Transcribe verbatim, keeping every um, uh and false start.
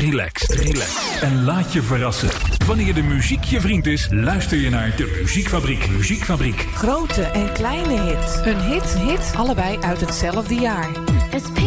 relaxed, relaxed en laat je verrassen. Wanneer de muziek je vriend is, luister je naar de Muziekfabriek. Muziekfabriek. Grote en kleine hits. Een hit, hit, allebei uit hetzelfde jaar.